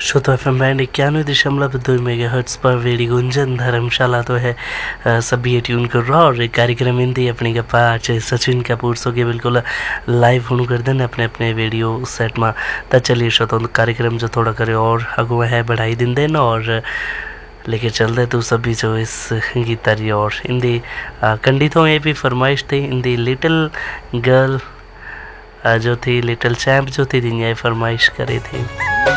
श्रोता FM band 91.2 megahertz पर वेड़ी गुंजन धर्मशाला तो है सभी ट्यून कर रहा और कार्यक्रम इंदी अपनी गप्पा आज सचिन कपूर सो के बिल्कुल लाइव होने कर दें अपने अपने वीडियो सेट में। तो चलिए श्रोता कार्यक्रम जो थोड़ा करे और अगुआ है बढ़ाई दिन देना और लेके चल रहे तो सभी जो इस गीतारी और इंदी कंडितों ये भी फरमाइश थी इंदी लिटिल गर्ल जो थी लिटिल चैम्प जो थी दिन फरमाइश करी थी।